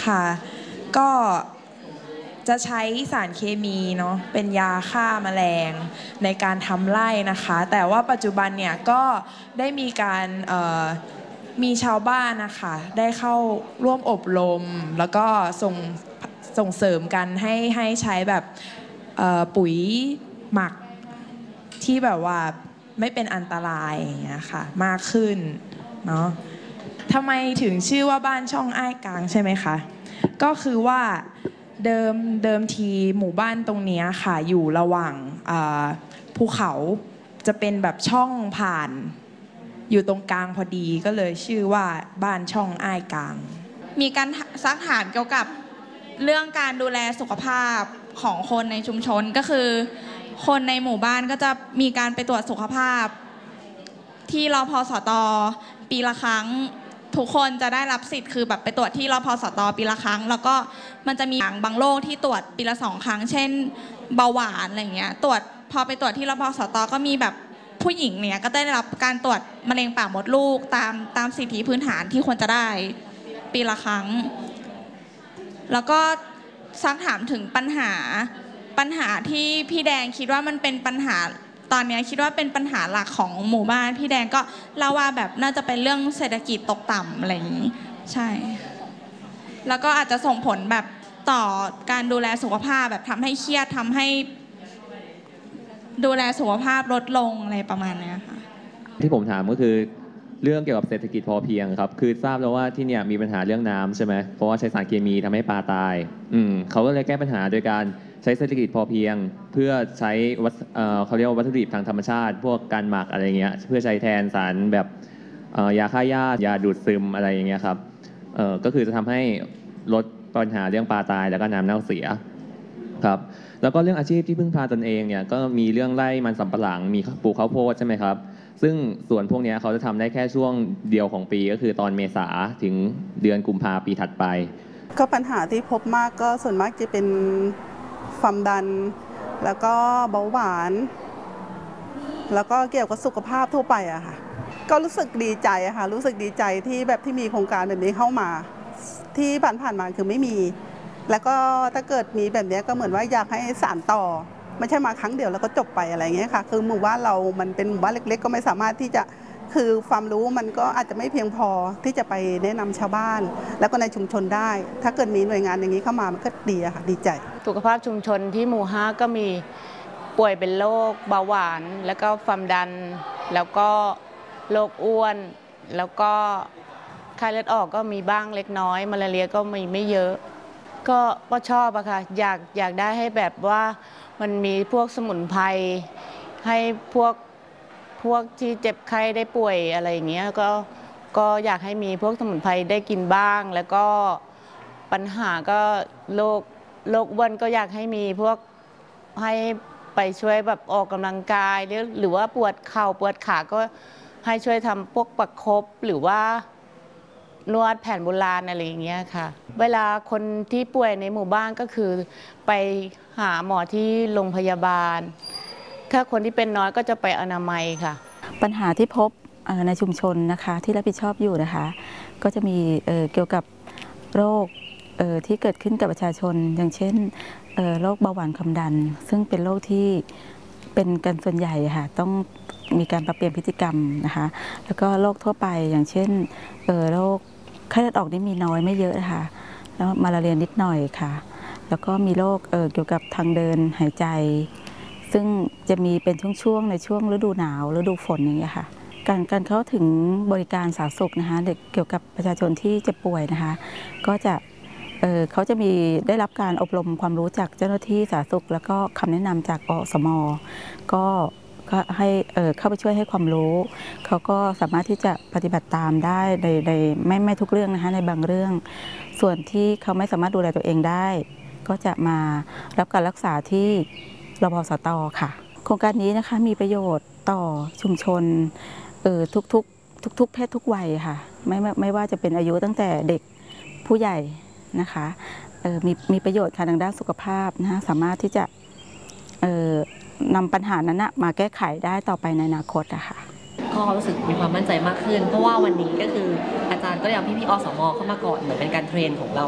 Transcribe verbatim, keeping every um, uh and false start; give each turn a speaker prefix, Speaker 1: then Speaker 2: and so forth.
Speaker 1: ค่ะก็จะใช้สารเคมีเนาะเป็นยาฆ่าแมลงในการทำไร่นะคะแต่ว่าปัจจุบันเนี่ยก็ได้มีการมีชาวบ้านนะคะได้เข้าร่วมอบรมแล้วก็ส่งส่งเสริมกันให้ให้ใช้แบบปุ๋ยหมักที่แบบว่าไม่เป็นอันตรายอย่างเงี้ยค่ะมากขึ้นเนาะทำไมถึงชื่อว่าบ้านช่องอ้ายกลางใช่ไหมคะก็คือว่าเดิมเดิมทีหมู่บ้านตรงนี้ค่ะอยู่ระหว่างภูเขาจะเป็นแบบช่องผ่านอยู่ตรงกลางพอดีก็เลยชื่อว่าบ้านช่องอ้ายกลาง
Speaker 2: มีการซักถามเกี่ยวกับเรื่องการดูแลสุขภาพของคนในชุมชนก็คือคนในหมู่บ้านก็จะมีการไปตรวจสุขภาพที่รพสตปีละครั้งทุกคนจะได้รับสิทธิ์คือแบบไปตรวจที่รพสตปีละครั้งแล้วก็มันจะมีบางโรคที่ตรวจปีละสองครั้งเช่นเบาหวานอะไรเงี้ยตรวจพอไปตรวจที่รพสตก็มีแบบผู้หญิงเนี่ยก็ได้รับการตรวจมะเร็งปากมดลูกตามตามสิทธิพื้นฐานที่ควรจะได้ปีละครั้งแล้วก็ซักถามถึงปัญหาปัญหาที่พี่แดงคิดว่ามันเป็นปัญหาตอนนี้คิดว่าเป็นปัญหาหลักของหมู่บ้านพี่แดงก็เล่าว่าแบบน่าจะเป็นเรื่องเศรษฐกิจตกต่ำอะไรอย่างนี้ใช่แล้วก็อาจจะส่งผลแบบต่อการดูแลสุขภาพแบบทำให้เครียดทำให้ดูแลสุขภาพลดลงอะไรประมาณนี้ค่ะ
Speaker 3: ที่ผมถามก็คือเรื่องเกี่ยวกับเศรษฐกิจพอเพียงครับคือทราบแล้วว่าที่เนี่ยมีปัญหาเรื่องน้ำใช่ไหมเพราะว่าใช้สารเคมีทำให้ปลาตายอืมเขาก็เลยแก้ปัญหาโดยการใช้เศรษฐกิจพอเพียงเพื่อใช้วัตเอ่อเขาเรียกว่าวัตถุดิบทางธรรมชาติพวกการหมักอะไรเงี้ยเพื่อใช้แทนสารแบบเอ่อยาฆ่าหญ้ายาดูดซึมอะไรอย่างเงี้ยครับเอ่อก็คือจะทำให้ลดปัญหาเรื่องปลาตายแล้วก็น้ำเน่าเสียครับแล้วก็เรื่องอาชีพที่พึ่งพาตนเองเนี่ยก็มีเรื่องไร่มันสำปะหลังมีปลูกข้าวโพดใช่ไหมครับซึ่งส่วนพวกนี้เขาจะทำได้แค่ช่วงเดียวของปีก็คือตอนเมษาถึงเดือนกุมภาปีถัดไป
Speaker 4: ก็ปัญหาที่พบมากก็ส่วนมากจะเป็นความดันแล้วก็เบาหวานแล้วก็เกี่ยวกับสุขภาพทั่วไปอะค่ะก็รู้สึกดีใจอะค่ะรู้สึกดีใจที่แบบที่มีโครงการแบบนี้เข้ามาที่ผ่านๆมาคือไม่มีแล้วก็ถ้าเกิดมีแบบนี้ก็เหมือนว่าอยากให้สานต่อไม่ใช่มาครั้งเดียวแล้วก็จบไปอะไรเงี้ยค่ะคือหมู่บ้านเรามันเป็นหมู่บ้านเล็กๆก็ไม่สามารถที่จะคือความรู้มันก็อาจจะไม่เพียงพอที่จะไปแนะนำชาวบ้านแล้วก็ในชุมชนได้ถ้าเกิดมีหน่วยงานอย่างนี้เข้ามามันก็ดีอะค่ะดีใจ
Speaker 5: สุขภาพชุมชนที่หมู่ห้าก็มีป่วยเป็นโรคเบาหวานแล้วก็ความดันแล้วก็โรคอ้วนแล้วก็ไข้เลือดออกก็มีบ้างเล็กน้อยมาลาเรียก็มีไม่เยอะก็ก็ชอบอะค่ะอยากอยากได้ให้แบบว่ามันมีพวกสมุนไพรให้พวกพวกที่เจ็บไข้ได้ป่วยอะไรอย่างเงี้ยก็ก็อยากให้มีพวกสมุนไพรได้กินบ้างแล้วก็ปัญหาก็โรคโรคอ้วนก็อยากให้มีพวกให้ไปช่วยแบบออกกำลังกายหรือหรือว่าปวดเข่าปวดขาก็ให้ช่วยทำพวกประคบหรือว่านวดแผนโบราณอะไรอย่างเงี้ยค่ะเวลาคนที่ป่วยในหมู่บ้านก็คือไปหาหมอที่โรงพยาบาลถ้าคนที่เป็นน้อยก็จะไปอนามัยค่ะ
Speaker 6: ปัญหาที่พบในชุมชนนะคะที่รับผิดชอบอยู่นะคะก็จะมีเกี่ยวกับโรคที่เกิดขึ้นกับประชาชนอย่างเช่นโรคเบาหวานความดันซึ่งเป็นโรคที่เป็นกันส่วนใหญ่ค่ะต้องมีการปรับเปลี่ยนพฤติกรรมนะคะแล้วก็โรคทั่วไปอย่างเช่นโรคไข้เลือดออกนี่มีน้อยไม่เยอะนะคะแล้วมาลาเรียนิดหน่อยค่ะแล้วก็มีโรคเกี่ยวกับทางเดินหายใจซึ่งจะมีเป็นช่วงๆในช่วงฤดูหนาวฤดูฝนอย่างเงี้ยค่ะการการเข้าถึงบริการสาธารณสุขนะคะเด็กเกี่ยวกับประชาชนที่เจ็บป่วยนะคะก็จะเเขาจะมีได้รับการอบรมความรู้จากเจ้าหน้าที่สาธารณสุขแล้วก็คำแนะนำจากอสม.ก็ก็ให้เข้าไปช่วยให้ความรู้เขาก็สามารถที่จะปฏิบัติตามได้ในในไม่ไม่ทุกเรื่องนะคะในบางเรื่องส่วนที่เขาไม่สามารถดูแลตัวเองได้ก็จะมารับการรักษาที่รพสต.ค่ะโครงการนี้นะคะมีประโยชน์ต่อชุมชนทุกทุกทุกทุกเพศทุกวัยค่ะไม่ไม่ว่าจะเป็นอายุตั้งแต่เด็กผู้ใหญ่นะคะมีมีประโยชน์ค่ะทางด้านสุขภาพนะคะสามารถที่จะนำปัญหานั้นนะมาแก้ไขได้ต่อไปในอนาคตอะค่ะ
Speaker 7: ก็รู้สึกมีความมั่นใจมากขึ้นเพราะว่าวันนี้ก็คืออาจารย์ก็ได้เอาพี่ๆอสม.เข้ามาก่อนเหมือนเป็นการเทรนของเรา